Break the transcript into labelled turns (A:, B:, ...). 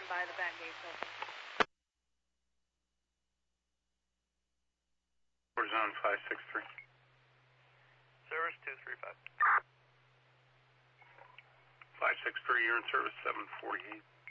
A: stand by, the back gate's open.
B: Horizon 563.
C: Service 235.
B: 563, you're in service 748.